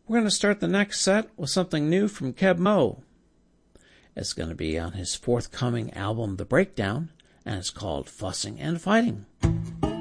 We're going to start the next set with something new from Keb Mo. It's going to be on his forthcoming album, The Breakdown, and it's called Fussing and Fighting.